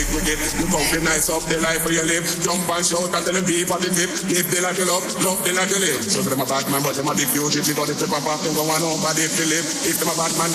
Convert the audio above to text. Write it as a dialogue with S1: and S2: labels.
S1: music wicked. You come be nice up the life where you live. Jump and shout and tell them people the tip. Give the life you love the life you live. So them a bad man, but them a big fugitive. Because if they pop off, them go on nobody to live. If them a bad man,